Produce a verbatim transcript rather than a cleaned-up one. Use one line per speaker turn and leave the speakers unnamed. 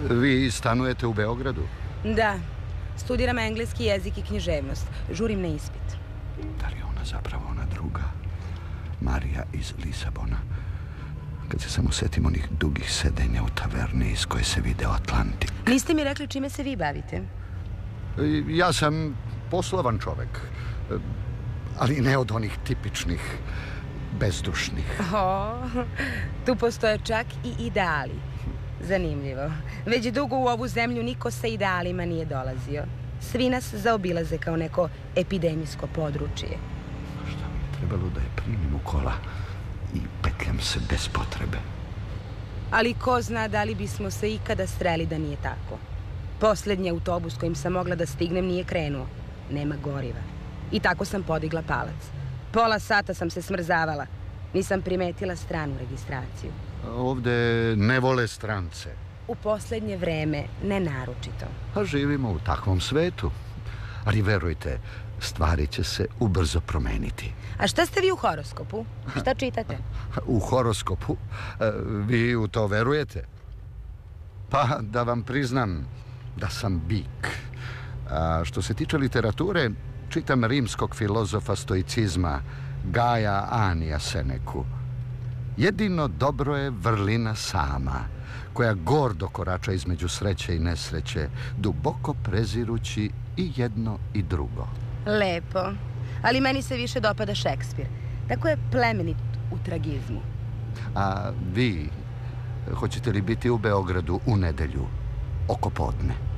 Vi stanujete u Beogradu?
Da. Studiram engleski jezik i književnost. Žurim na ispit.
Da li je ona zapravo ona druga? Marija iz Lisabona. Kad se samo setim onih dugih sedenja u taverni iz koje se vide Atlantik.
Niste mi rekli čime se vi bavite?
Ja sam poslovan čovek. Ali ne od onih tipičnih, bezdušnih.
O, tu postoje čak i ideali. Zanimljivo. Već dugo u ovu zemlju niko sa idealima nije dolazio. Svi nas zaobilaze kao neko epidemijsko područje.
Šta mi je trebalo da je primim u kola i petljam se bez potrebe.
Ali ko zna da li bismo se ikada sreli da nije tako. Poslednji autobus kojim sam mogla da stignem nije krenuo. Nema goriva. I tako sam podigla palac. Pola sata sam se smrzavala. Nisam primetila stranu registraciju.
Ovde ne vole strance.
U poslednje vreme ne naročito.
A živimo u takvom svetu. Ali verujte, stvari će se ubrzo promeniti.
A šta ste vi u horoskopu? Šta čitate?
U horoskopu? Vi u to verujete? Pa da vam priznam da sam bik. A što se tiče literature, čitam rimskog filozofa stoicizma Gaja Anija Seneku. Jedino dobro je vrlina sama, koja gordo korača između sreće i nesreće, duboko prezirući i jedno i drugo.
Lepo, ali meni se više dopada Šekspir. Tako je plemenit u tragizmu.
A vi, hoćete li biti u Beogradu u nedelju, oko podne?